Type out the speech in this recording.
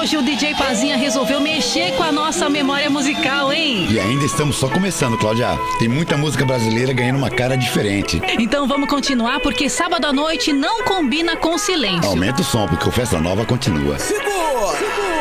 hoje o DJ Pazinha resolveu mexer com a nossa memória musical, hein? E ainda estamos só começando, Cláudia. Tem muita música brasileira ganhando uma cara diferente. Então vamos continuar, porque sábado à noite não combina com silêncio. Aumenta o som, porque o Festa Nova continua. Segura!